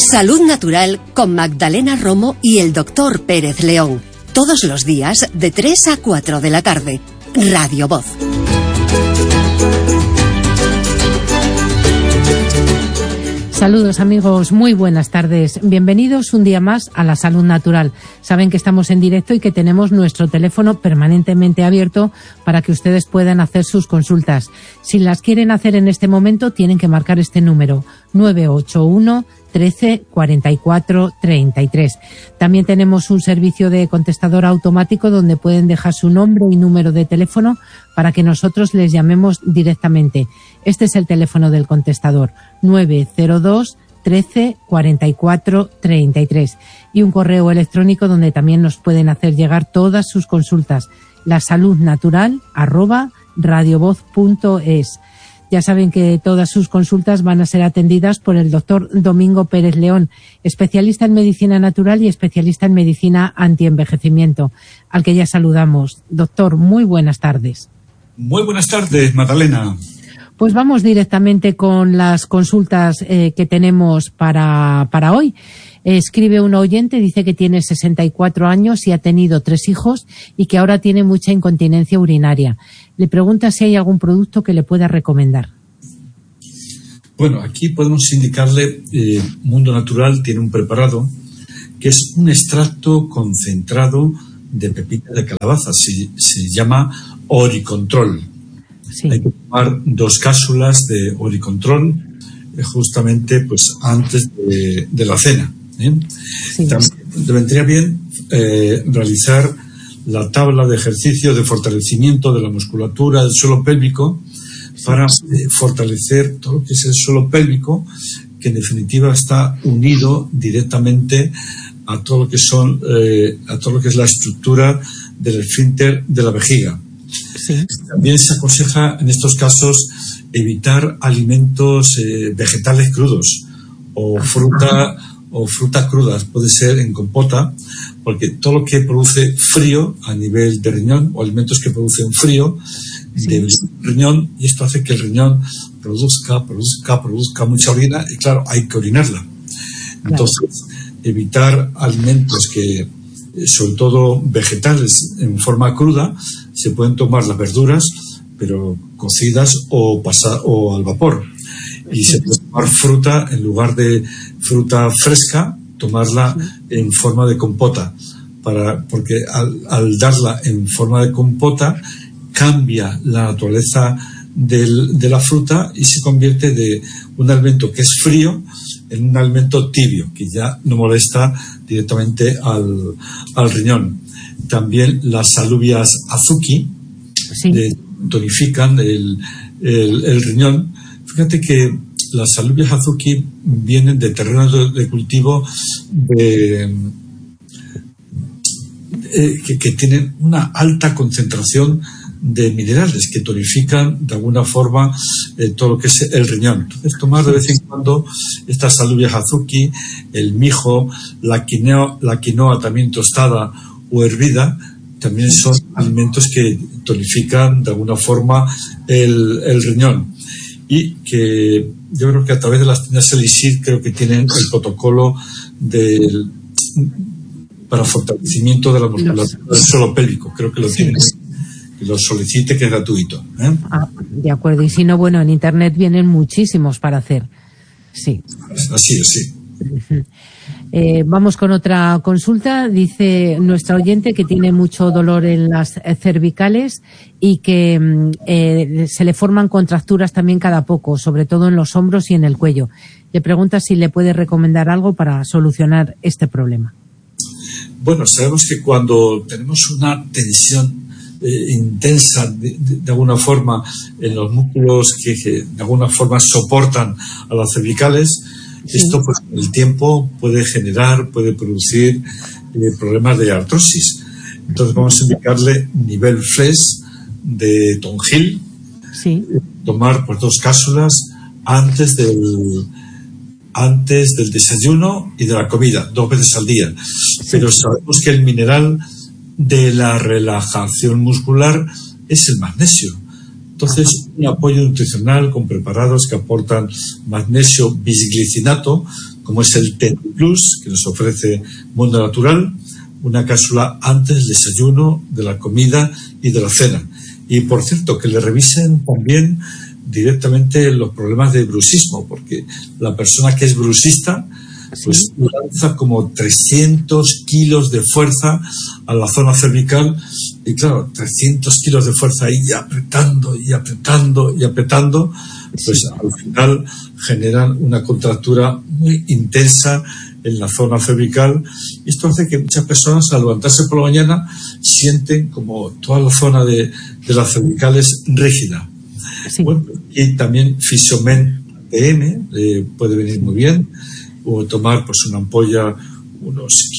Salud Natural con Magdalena Romo y el Dr. Pérez León. Todos los días de 3 a 4 de la tarde. Radio Voz. Saludos amigos, muy buenas tardes. Bienvenidos un día más a la Salud Natural. Saben que estamos en directo y que tenemos nuestro teléfono permanentemente abierto para que ustedes puedan hacer sus consultas. Si las quieren hacer en este momento, tienen que marcar este número, 981 13 44 33. También tenemos un servicio de contestador automático donde pueden dejar su nombre y número de teléfono para que nosotros les llamemos directamente. Este es el teléfono del contestador, 902 13 44 33. Y un correo electrónico donde también nos pueden hacer llegar todas sus consultas, lasaludnatural@radiovoz.es. Ya saben que todas sus consultas van a ser atendidas por el doctor Domingo Pérez León, especialista en medicina natural y especialista en medicina antienvejecimiento, al que ya saludamos. Doctor, muy buenas tardes. Muy buenas tardes, Magdalena. Pues vamos directamente con las consultas que tenemos para hoy. Escribe un oyente, dice que tiene 64 años y ha tenido 3 hijos y que ahora tiene mucha incontinencia urinaria. Le pregunta si hay algún producto que le pueda recomendar. Bueno, aquí podemos indicarle, Mundo Natural tiene un preparado que es un extracto concentrado de pepita de calabaza. Se llama Oricontrol. Sí. Hay que tomar 2 cápsulas de Oricontrol justamente pues antes de la cena. Sí. También vendría bien realizar la tabla de ejercicio de fortalecimiento de la musculatura del suelo pélvico para fortalecer todo lo que es el suelo pélvico, que en definitiva está unido directamente a todo lo que son a todo lo que es la estructura del esfínter de la vejiga. Sí. También se aconseja en estos casos evitar alimentos vegetales crudos o fruta crudas, puede ser en compota, porque todo lo que produce frío a nivel de riñón o alimentos que producen frío del riñón, y esto hace que el riñón produzca mucha orina y claro, hay que orinarla. Entonces, evitar alimentos que, sobre todo vegetales en forma cruda, se pueden tomar las verduras, pero cocidas o al vapor. Y se puede tomar fruta en lugar de fruta fresca, tomarla en forma de compota, porque al darla en forma de compota cambia la naturaleza de la fruta y se convierte de un alimento que es frío en un alimento tibio, que ya no molesta directamente al riñón. También las alubias azuki tonifican el riñón. Fíjate que las alubias azuki vienen de terrenos de cultivo que tienen una alta concentración de minerales que tonifican de alguna forma todo lo que es el riñón. Entonces, tomar de vez en cuando estas alubias azuki, el mijo, la quinoa también tostada o hervida, también son alimentos que tonifican de alguna forma el riñón. Y que yo creo que a través de las tiendas Elixir creo que tienen el protocolo para fortalecimiento de la musculatura del suelo pélvico. Creo que lo tienen. Que lo solicite, que es gratuito. De acuerdo. Y si no, bueno, en Internet vienen muchísimos para hacer. Sí. Así es, sí. Vamos con otra consulta. Dice nuestra oyente que tiene mucho dolor en las cervicales y que se le forman contracturas también cada poco, sobre todo en los hombros y en el cuello. Le pregunta si le puede recomendar algo para solucionar este problema. Bueno, sabemos que cuando tenemos una tensión intensa de alguna forma en los músculos que de alguna forma soportan a las cervicales, esto pues con el tiempo puede producir problemas de artrosis. Entonces vamos a indicarle nivel fresh de Tonjil, tomar pues 2 cápsulas antes del desayuno y de la comida, 2 veces al día. Pero sabemos que el mineral de la relajación muscular es el magnesio. Entonces, un apoyo nutricional con preparados que aportan magnesio bisglicinato como es el TET Plus, que nos ofrece Mundo Natural, una cápsula antes del desayuno, de la comida y de la cena. Y, por cierto, que le revisen también directamente los problemas de bruxismo, porque la persona que es bruxista pues lanza como 300 kilos de fuerza a la zona cervical, y claro, 300 kilos de fuerza ahí apretando y apretando y apretando, pues al final generan una contractura muy intensa en la zona cervical, y esto hace que muchas personas al levantarse por la mañana sienten como toda la zona de las cervicales rígida. Bueno, y también Fisiomen ATM puede venir muy bien, o tomar pues una ampolla unos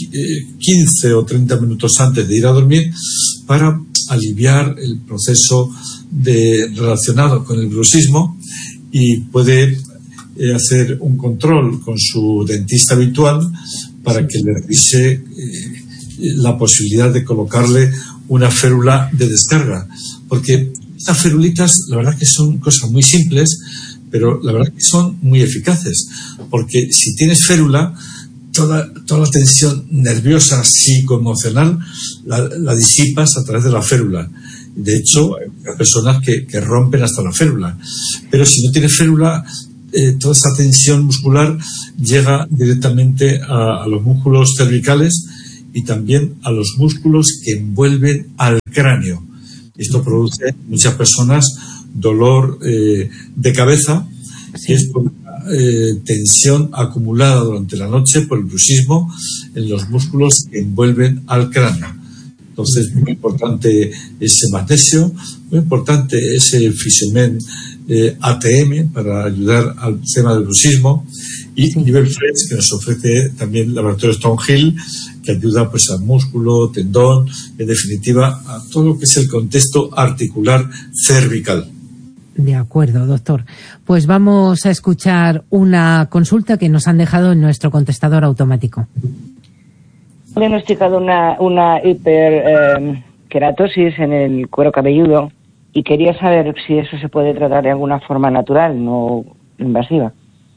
15 o 30 minutos antes de ir a dormir para aliviar el proceso relacionado con el bruxismo, y puede hacer un control con su dentista habitual para que le revise la posibilidad de colocarle una férula de descarga, porque estas ferulitas la verdad que son cosas muy simples, pero la verdad que son muy eficaces, porque si tienes férula, toda la tensión nerviosa, psicoemocional, la disipas a través de la férula. De hecho, hay personas que rompen hasta la férula. Pero si no tienes férula, toda esa tensión muscular llega directamente a los músculos cervicales y también a los músculos que envuelven al cráneo. Esto produce en muchas personas dolor de cabeza, que es por tensión acumulada durante la noche por el bruxismo en los músculos que envuelven al cráneo. Entonces, muy importante ese magnesio, muy importante ese Fisiomen ATM para ayudar al tema del bruxismo, y Nivel Fresh, que nos ofrece también el laboratorio Stonehill, que ayuda pues al músculo, tendón, en definitiva a todo lo que es el contexto articular cervical. De acuerdo, doctor. Pues vamos a escuchar una consulta que nos han dejado en nuestro contestador automático. He diagnosticado una hiperkeratosis en el cuero cabelludo y quería saber si eso se puede tratar de alguna forma natural, no invasiva.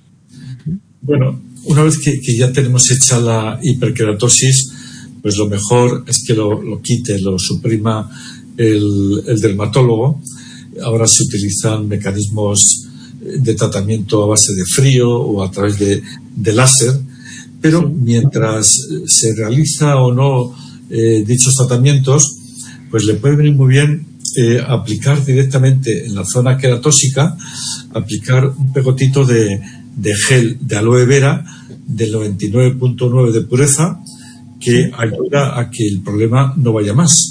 Bueno, una vez que ya tenemos hecha la hiperkeratosis, pues lo mejor es que lo quite, lo suprima el dermatólogo. Ahora se utilizan mecanismos de tratamiento a base de frío o a través de láser, pero mientras se realiza o no dichos tratamientos, pues le puede venir muy bien aplicar directamente en la zona queratósica, aplicar un pegotito de gel de aloe vera del 99.9 de pureza, que ayuda a que el problema no vaya más.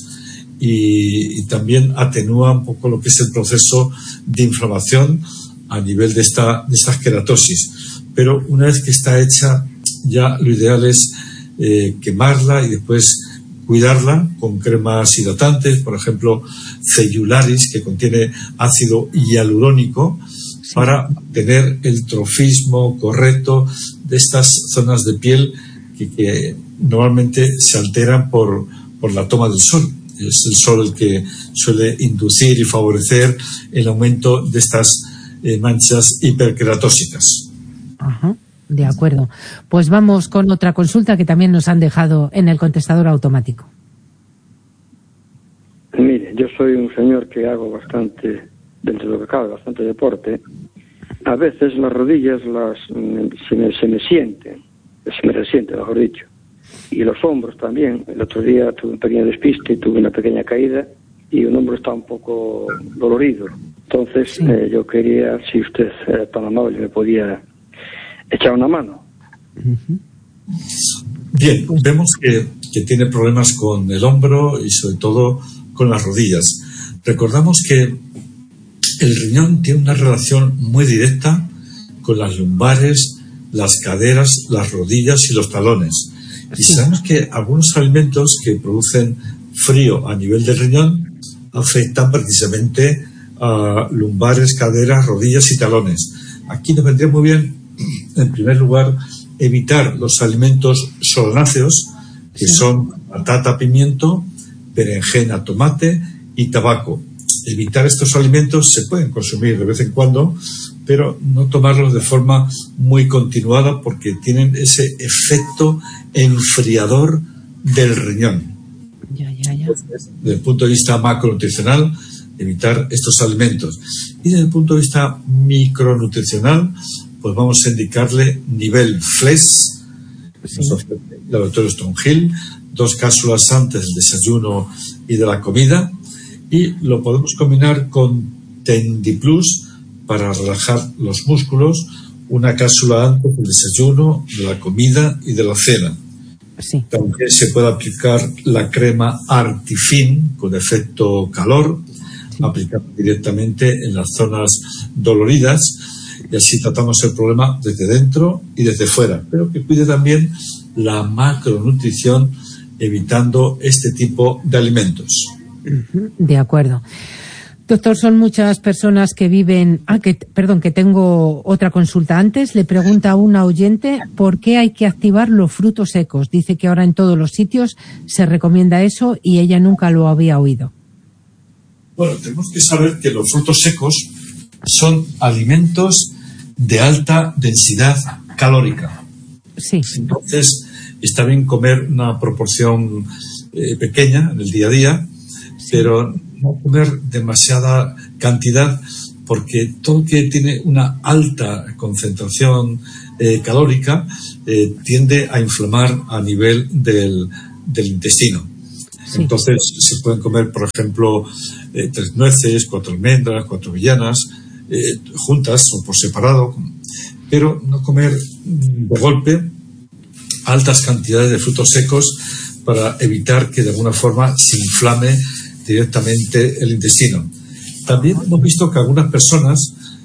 Y también atenúa un poco lo que es el proceso de inflamación a nivel de estas queratosis. Pero una vez que está hecha, ya lo ideal es quemarla y después cuidarla con cremas hidratantes, por ejemplo, Cellularis, que contiene ácido hialurónico, para tener el trofismo correcto de estas zonas de piel que normalmente se alteran por la toma del sol. Es el sol el que suele inducir y favorecer el aumento de estas manchas hiperkeratósicas. Ajá, de acuerdo. Pues vamos con otra consulta que también nos han dejado en el contestador automático. Mire, yo soy un señor que hago bastante, dentro de lo que cabe, bastante deporte. A veces las rodillas se me resienten, mejor dicho. Y los hombros también. El otro día tuve un pequeño despiste, tuve una pequeña caída y un hombro está un poco dolorido. Entonces yo quería, si usted era tan amable, me podía echar una mano. Bien, vemos que tiene problemas con el hombro y sobre todo con las rodillas. Recordamos que el riñón tiene una relación muy directa con las lumbares, las caderas, las rodillas y los talones. Y sabemos que algunos alimentos que producen frío a nivel del riñón afectan precisamente a lumbares, caderas, rodillas y talones. Aquí nos vendría muy bien, en primer lugar, evitar los alimentos solanáceos, que son patata, pimiento, berenjena, tomate y tabaco. evitar estos alimentos. Se pueden consumir de vez en cuando, pero no tomarlos de forma muy continuada porque tienen ese efecto enfriador del riñón. Entonces, desde el punto de vista macronutricional, evitar estos alimentos. Y desde el punto de vista micronutricional, pues vamos a indicarle nivel FLES, laboratorio Stonehill, 2 cápsulas antes del desayuno y de la comida, y lo podemos combinar con Tendiplus para relajar los músculos, 1 cápsula antes del desayuno, de la comida y de la cena. Sí. También se puede aplicar la crema Artifin con efecto calor, aplicada directamente en las zonas doloridas, y así tratamos el problema desde dentro y desde fuera, pero que cuide también la macronutrición, evitando este tipo de alimentos. De acuerdo. Doctor, son muchas personas que viven... que tengo otra consulta antes. Le pregunta a una oyente por qué hay que activar los frutos secos. Dice que ahora en todos los sitios se recomienda eso y ella nunca lo había oído. Bueno, tenemos que saber que los frutos secos son alimentos de alta densidad calórica. Sí. Entonces, está bien comer una proporción pequeña en el día a día, pero no comer demasiada cantidad, porque todo lo que tiene una alta concentración calórica tiende a inflamar a nivel del intestino. Sí. Entonces se pueden comer, por ejemplo, 3 nueces, 4 almendras, 4 avellanas, juntas o por separado, pero no comer de golpe altas cantidades de frutos secos para evitar que de alguna forma se inflame directamente el intestino. También hemos visto que algunas personas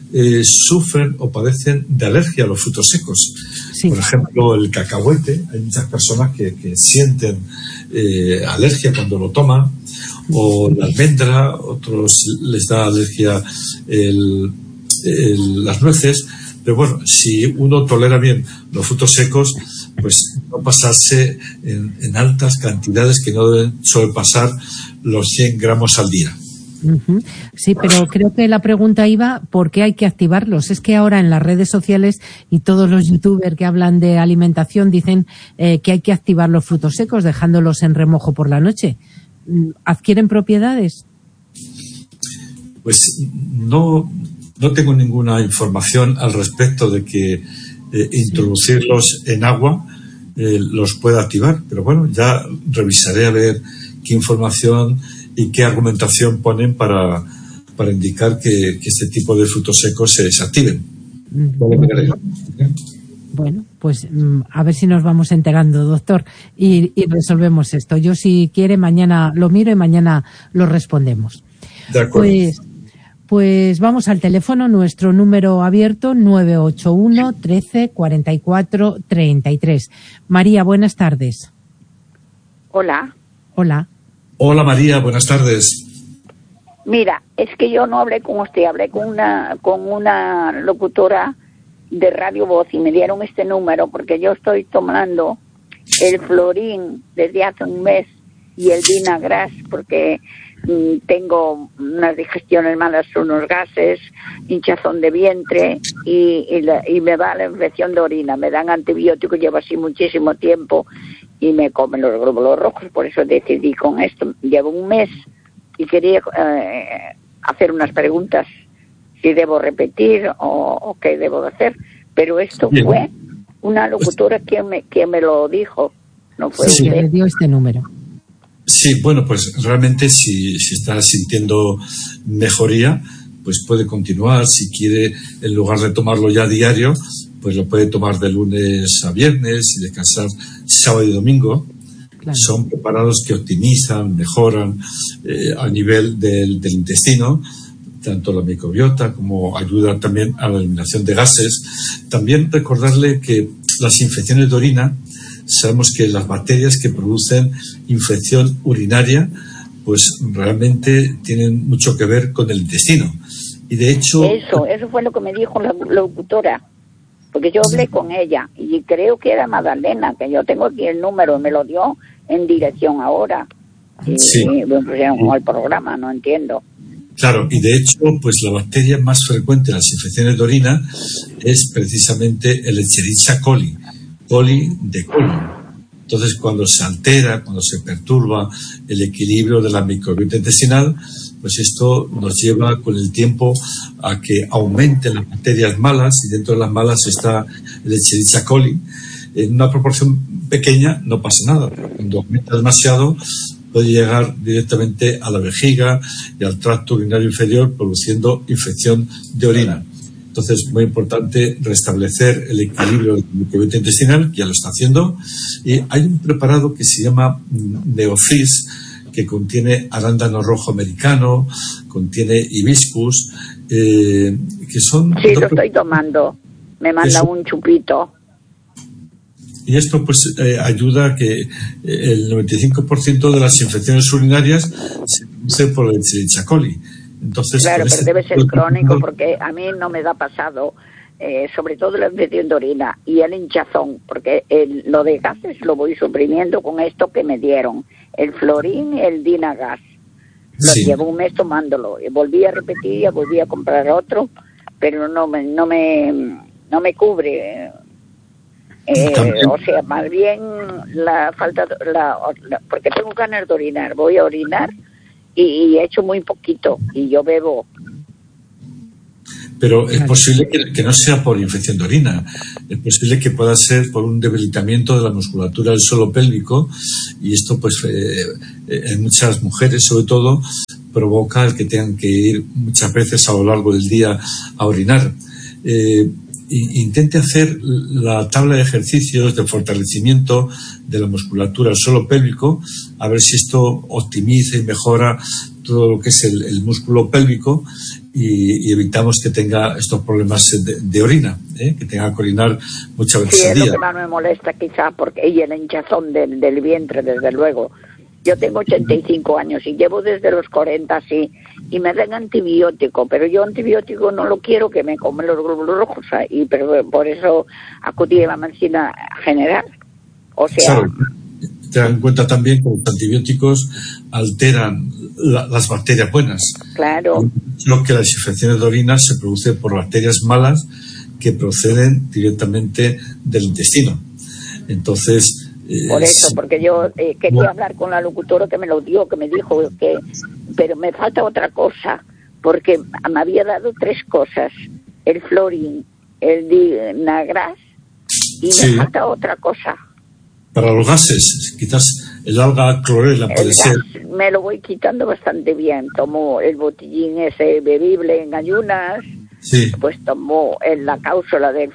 sufren o padecen de alergia a los frutos secos. Sí. Por ejemplo, el cacahuete, hay muchas personas que sienten alergia cuando lo toman, o la almendra, otros les da alergia las nueces. Pero bueno, si uno tolera bien los frutos secos, pues no pasarse en altas cantidades que no deben sobrepasar los 100 gramos al día. Uh-huh. Sí, pero creo que la pregunta iba ¿por qué hay que activarlos? Es que ahora en las redes sociales y todos los youtubers que hablan de alimentación dicen que hay que activar los frutos secos dejándolos en remojo por la noche. ¿Adquieren propiedades? Pues no tengo ninguna información al respecto de que introducirlos en agua los pueda activar, pero bueno, ya revisaré a ver qué información y qué argumentación ponen para indicar que este tipo de frutos secos se desactiven. Bueno, pues a ver si nos vamos enterando, doctor, y resolvemos esto. Yo, si quiere, mañana lo miro y mañana lo respondemos. De acuerdo. Pues vamos al teléfono, nuestro número abierto, 981 13 44 33. María, buenas tardes. Hola. Hola. Hola María, buenas tardes. Mira, es que yo no hablé con usted, hablé con una locutora de Radio Voz y me dieron este número porque yo estoy tomando el Florín desde hace un mes y el Vinagras porque tengo unas digestiones malas, unos gases, hinchazón de vientre y me va la infección de orina. Me dan antibióticos, llevo así muchísimo tiempo y me comen los glóbulos rojos, por eso decidí con esto. Llevo un mes y quería hacer unas preguntas, si debo repetir o qué debo hacer, pero esto bien. Fue una locutora quien me lo dijo, no fue sí, usted. Me dio este número. Sí, bueno, pues realmente si está sintiendo mejoría, pues puede continuar. Si quiere, en lugar de tomarlo ya diario, pues lo puede tomar de lunes a viernes y descansar sábado y domingo. Claro. Son preparados que optimizan, mejoran a nivel del intestino, tanto la microbiota como ayudan también a la eliminación de gases. También recordarle que las infecciones de orina, sabemos que las bacterias que producen infección urinaria pues realmente tienen mucho que ver con el intestino. Y de hecho... Eso fue lo que me dijo la locutora, porque yo hablé con ella y creo que era Magdalena, que yo tengo aquí el número, me lo dio en dirección ahora. Y, sí. me pusieron con el programa, no entiendo. Claro, y de hecho, pues la bacteria más frecuente en las infecciones de orina es precisamente el Escherichia coli, coli de colon. Entonces, cuando se altera, cuando se perturba el equilibrio de la microbiota intestinal, pues esto nos lleva con el tiempo a que aumenten las bacterias malas, y dentro de las malas está el Escherichia coli. En una proporción pequeña no pasa nada, pero cuando aumenta demasiado puede llegar directamente a la vejiga y al tracto urinario inferior, produciendo infección de orina. Entonces, muy importante restablecer el equilibrio del microbiota intestinal, que ya lo está haciendo. Y hay un preparado que se llama Neofris, que contiene arándano rojo americano, contiene hibiscus, que son... Sí, lo estoy tomando. Me manda un chupito. Y esto pues ayuda a que el 95% de las infecciones urinarias se produce por el Escherichia coli. Entonces, claro, pero debe ser crónico, porque a mí no me da pasado, sobre todo la infección de orina y el hinchazón, porque lo de gases lo voy suprimiendo con esto que me dieron, el Florin y el Dinagas. Lo llevo un mes tomándolo, y volví a repetir, volví a comprar otro, pero no me cubre. O sea, más bien la falta, porque tengo ganas de orinar, voy a orinar y he hecho muy poquito y yo bebo. Pero es posible que no sea por infección de orina, es posible que pueda ser por un debilitamiento de la musculatura del suelo pélvico, y esto pues en muchas mujeres sobre todo provoca el que tengan que ir muchas veces a lo largo del día a orinar. Intente hacer la tabla de ejercicios de fortalecimiento de la musculatura del suelo pélvico, a ver si esto optimiza y mejora todo lo que es el músculo pélvico, y evitamos que tenga estos problemas de orina, que tenga que orinar muchas veces al día. Sí, es lo que más me molesta quizá, porque y el hinchazón del vientre, desde luego. Yo tengo 85 años y llevo desde los 40 así, y me dan antibiótico, pero yo antibiótico no lo quiero, que me comen los glóbulos rojos, pero por eso acudí a la medicina general. O sea... Claro, te dan cuenta también que los antibióticos alteran las bacterias buenas. Claro. Lo que las infecciones de orina se producen por bacterias malas que proceden directamente del intestino. Entonces... Por eso, porque yo quería hablar con la locutora que me lo dio, que me dijo que... Pero me falta otra cosa, porque me había dado 3 cosas. El Florin, el Dinagras, y me falta otra cosa. Para los gases, quizás el alga clorela puede ser. Me lo voy quitando bastante bien. Tomo el botellín ese bebible en ayunas, pues tomo la cápsula del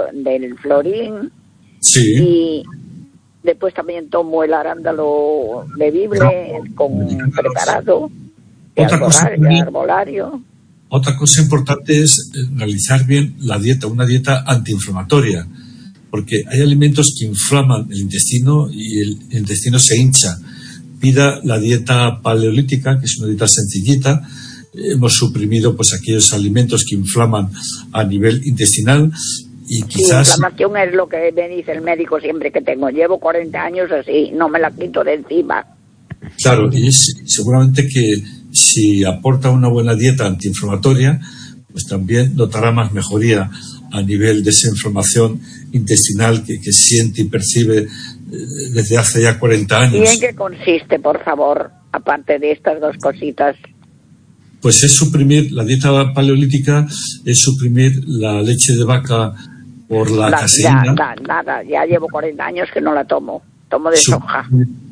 Florin, y... Después también tomo el arándano bebible con preparado de arbolario. Otra cosa importante es realizar bien la dieta, una dieta antiinflamatoria, porque hay alimentos que inflaman el intestino y el intestino se hincha. Pida la dieta paleolítica, que es una dieta sencillita. Hemos suprimido pues aquellos alimentos que inflaman a nivel intestinal. Y quizás... Sí, inflamación es lo que me dice el médico siempre que tengo. Llevo 40 años así, no me la quito de encima. Claro, y seguramente que si aporta una buena dieta antiinflamatoria, pues también notará más mejoría a nivel de esa inflamación intestinal que siente y percibe desde hace ya 40 años. ¿Y en qué consiste, por favor, aparte de estas 2 cositas? Pues es suprimir, la dieta paleolítica es suprimir la leche de vaca por la caseína. Nada, ya llevo 40 años que no la tomo de soja.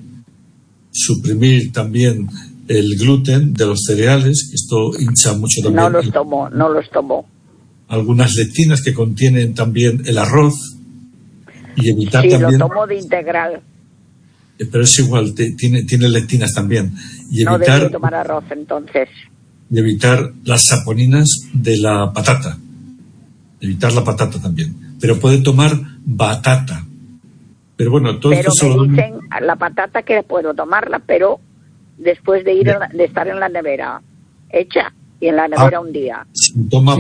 Suprimir también el gluten de los cereales, que esto hincha mucho también. No los tomo. Algunas lectinas que contienen también el arroz, y evitar también... Sí, lo tomo de integral. Pero es igual, tiene lectinas también. Y no evitar, debo tomar arroz entonces. Y evitar las saponinas de la patata. Evitar la patata también. Pero puede tomar batata. Pero bueno, todo esto me dicen la patata que puedo tomarla, pero después de de estar en la nevera hecha y en la nevera un día. Si toma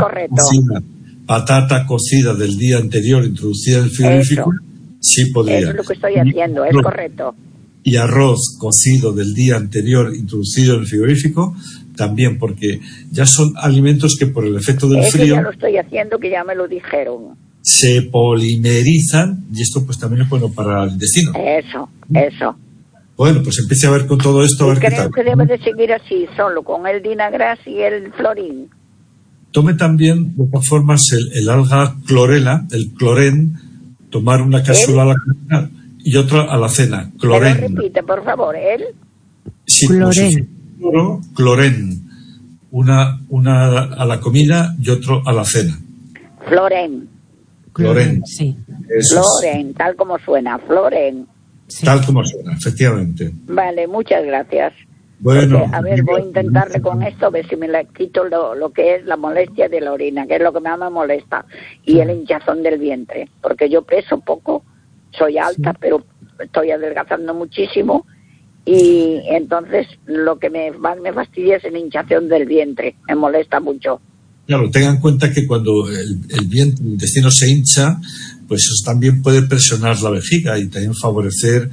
patata cocida del día anterior introducida en el frigorífico, sí podría. Eso es lo que estoy haciendo, es correcto. Y arroz cocido del día anterior introducido en el frigorífico también, porque ya son alimentos que por el efecto del Eso frío ya lo estoy haciendo, que ya me lo dijeron. se polimerizan, y esto pues también es bueno para el intestino. Eso. Bueno, pues empiece a ver con todo esto, a ver qué Creo tal. que debe de seguir así, solo con el Dinagras y el Florín. Tome también, de todas formas, el alga clorela, el clorén, tomar una cápsula a la comida y otra a la cena. ¿Me Clorén. lo repite, por favor, él? Sí, Clorén. Clorén. Una a la comida y otro a la cena. Florén. Clorén. Sí. Eso es. Floren, tal como suena, Floren. Sí. Tal como suena, efectivamente. Vale, muchas gracias. Bueno. Porque, a ver, voy a intentarle con esto, a ver si me le quito lo que es la molestia de la orina, que es lo que más me molesta, y el hinchazón del vientre, porque yo peso poco, soy alta, pero estoy adelgazando muchísimo, y entonces lo que más me fastidia es la hinchazón del vientre, me molesta mucho. Claro, tengan en cuenta que cuando el intestino se hincha, pues eso también puede presionar la vejiga y también favorecer...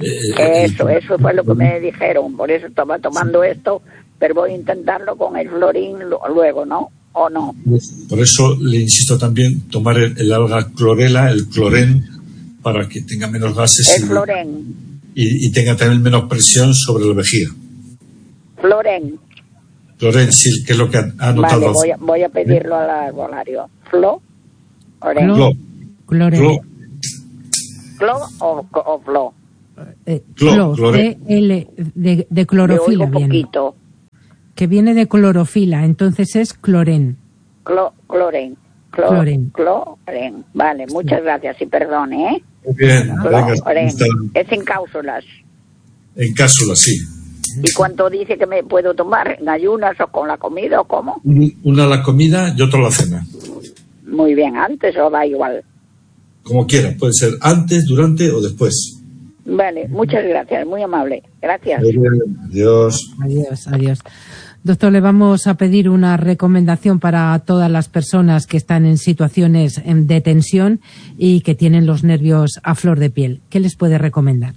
Eso fue lo que me dijeron, por eso estaba tomando esto, pero voy a intentarlo con el Florín luego, ¿no? ¿O no? Por eso le insisto también tomar el alga clorela, el clorén, para que tenga menos gases El Floren. y tenga también menos presión sobre la vejiga. Floren. Clorén, sí, que es lo que ha notado. Vale, voy a pedirlo al arbolario. ¿Flo? ¿Oren? Clo. Clorén. Clo. ¿Clo o Flo? Clo, CL, de Me clorofila oigo viene. poquito. Que viene de clorofila, entonces es clorén. Cloren. Cloren. Cloren. Vale, muchas gracias y perdone, ¿eh? Muy bien, venga, Cloren. está Es en cápsulas. en cápsula, sí. ¿Y cuánto dice que me puedo tomar? ¿En ayunas o con la comida o cómo? Una a la comida y otra a la cena. Muy bien, antes o da igual. Como quiera, puede ser antes, durante o después. Vale, muchas gracias, muy amable. Gracias. Muy bien, adiós. Adiós. Doctor, le vamos a pedir una recomendación para todas las personas que están en situaciones de tensión y que tienen los nervios a flor de piel. ¿Qué les puede recomendar?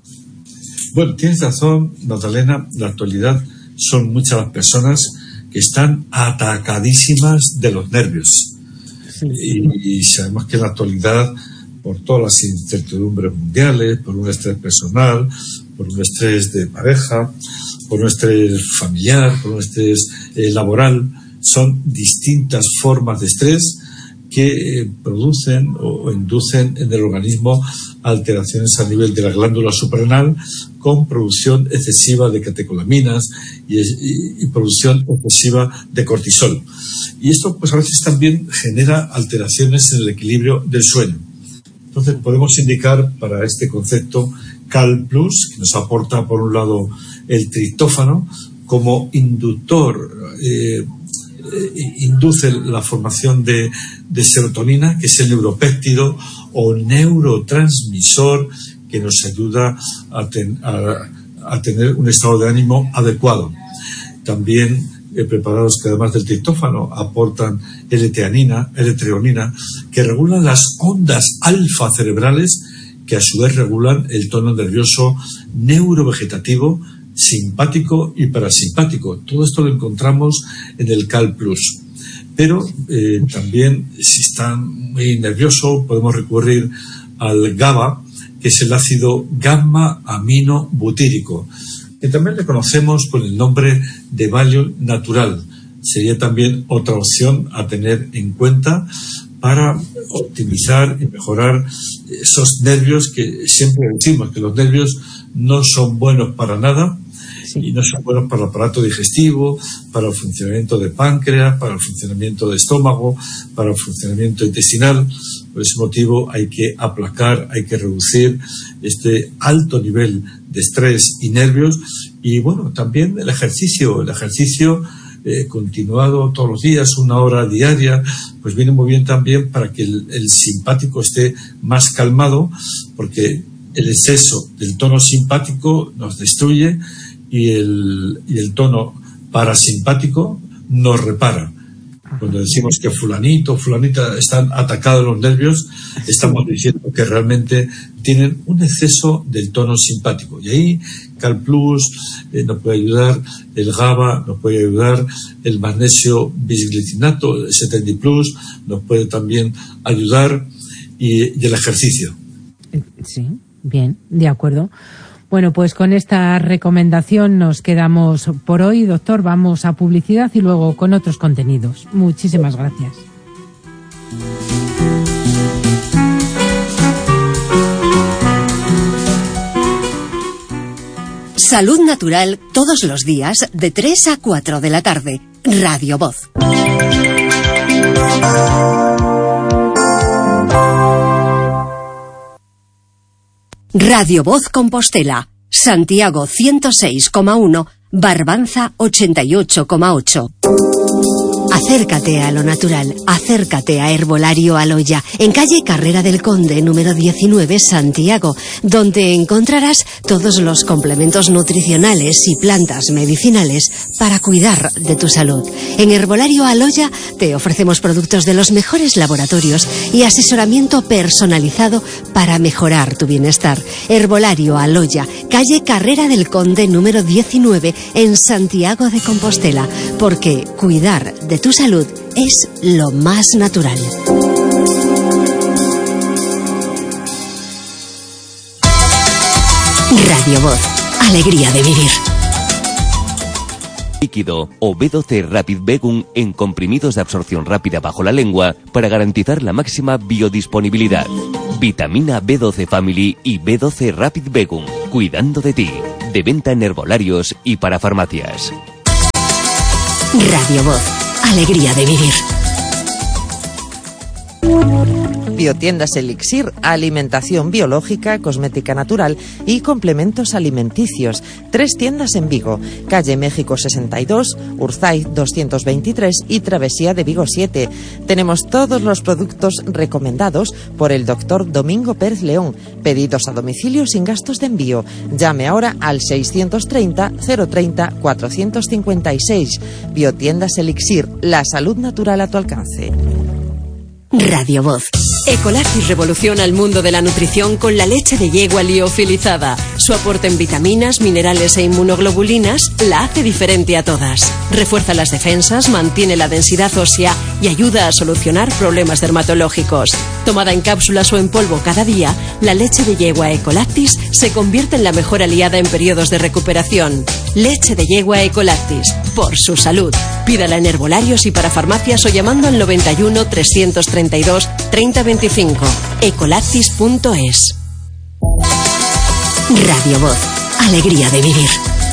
Bueno, tienes razón, Magdalena. En la actualidad son muchas las personas que están atacadísimas de los nervios. Sí. Y sabemos que en la actualidad, por todas las incertidumbres mundiales, por un estrés personal, por un estrés de pareja, por un estrés familiar, por un estrés laboral, son distintas formas de estrés que producen o inducen en el organismo alteraciones a nivel de la glándula suprarrenal con producción excesiva de catecolaminas y producción excesiva de cortisol. Y esto pues a veces también genera alteraciones en el equilibrio del sueño. Entonces podemos indicar para este concepto Cal Plus, que nos aporta por un lado el triptófano como inductor, induce la formación de serotonina, que es el neuropéptido o neurotransmisor que nos ayuda a tener un estado de ánimo adecuado. También preparados que además del triptófano aportan L-treonina, que regulan las ondas alfa cerebrales, que a su vez regulan el tono nervioso neurovegetativo, simpático y parasimpático. Todo esto lo encontramos en el Cal Plus. Pero también, si están muy nerviosos, podemos recurrir al GABA, que es el ácido gamma-aminobutírico, que también le conocemos con el nombre de Valium natural. Sería también otra opción a tener en cuenta para optimizar y mejorar esos nervios que siempre decimos que los nervios no son buenos para nada. Sí. Y no son buenos para el aparato digestivo, para el funcionamiento de páncreas, para el funcionamiento de estómago, para el funcionamiento intestinal. Por ese motivo hay que aplacar, hay que reducir este alto nivel de estrés y nervios. Y bueno, también el ejercicio continuado todos los días, 1 hora diaria, pues viene muy bien también para que el simpático esté más calmado, porque el exceso del tono simpático nos destruye y el tono parasimpático nos repara. Cuando decimos que fulanito o fulanita están atacados los nervios, estamos diciendo que realmente tienen un exceso del tono simpático. Y ahí CalPlus nos puede ayudar, el GABA nos puede ayudar, el magnesio bisglicinato, el 70 Plus nos puede también ayudar, y el ejercicio. Sí, bien, de acuerdo. Bueno, pues con esta recomendación nos quedamos por hoy, doctor. Vamos a publicidad y luego con otros contenidos. Muchísimas gracias. Salud Natural todos los días de 3 a 4 de la tarde. Radio Voz. Radio Voz Compostela, Santiago 106,1, Barbanza 88,8. Acércate a lo natural, acércate a Herbolario Aloya, en calle Carrera del Conde, número 19, Santiago, donde encontrarás todos los complementos nutricionales y plantas medicinales para cuidar de tu salud. En Herbolario Aloya te ofrecemos productos de los mejores laboratorios y asesoramiento personalizado para mejorar tu bienestar. Herbolario Aloya, calle Carrera del Conde, número 19, en Santiago de Compostela, porque cuidar de tu salud es lo más natural. Radio Voz, alegría de vivir. Líquido o B12 Rapid Begum en comprimidos de absorción rápida bajo la lengua para garantizar la máxima biodisponibilidad. Vitamina B12 Family y B12 Rapid Begum, cuidando de ti. De venta en herbolarios y para farmacias. Radio Voz, alegría de vivir. Biotiendas Elixir, alimentación biológica, cosmética natural y complementos alimenticios. 3 tiendas en Vigo, calle México 62, Urzay 223 y Travesía de Vigo 7. Tenemos todos los productos recomendados por el doctor Domingo Pérez León. Pedidos a domicilio sin gastos de envío. Llame ahora al 630 030 456. Biotiendas Elixir, la salud natural a tu alcance. Radio Voz. Ecolactis revoluciona el mundo de la nutrición con la leche de yegua liofilizada. Su aporte en vitaminas, minerales e inmunoglobulinas la hace diferente a todas. Refuerza las defensas, mantiene la densidad ósea y ayuda a solucionar problemas dermatológicos. Tomada en cápsulas o en polvo cada día, la leche de yegua Ecolactis se convierte en la mejor aliada en periodos de recuperación. Leche de yegua Ecolactis, por su salud. Pídala en herbolarios y para farmacias o llamando al 91 332 3025. Ecolactis.es. Radio Voz, alegría de vivir.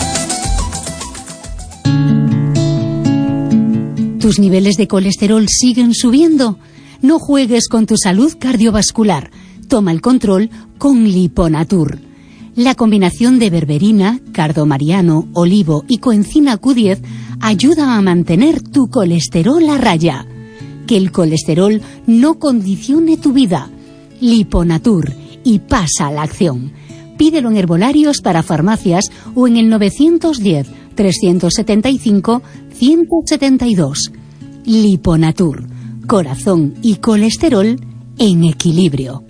¿Tus niveles de colesterol siguen subiendo? No juegues con tu salud cardiovascular. Toma el control con Liponatur. La combinación de berberina, cardomariano, olivo y coenzima Q10 ayuda a mantener tu colesterol a raya. Que el colesterol no condicione tu vida. Liponatur, y pasa a la acción. Pídelo en herbolarios para farmacias o en el 910 375 172. Liponatur, corazón y colesterol en equilibrio.